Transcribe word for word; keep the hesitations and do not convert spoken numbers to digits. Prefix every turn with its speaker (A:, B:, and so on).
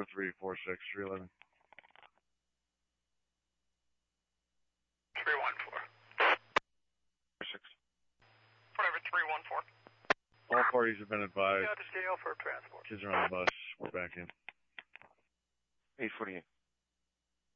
A: four three four six three eleven.
B: three one four.
A: Six.
B: Forever three one four.
A: All parties have been advised.
B: Got the jail for transport.
A: Kids are on the bus. We're back in.
C: eight forty-eight.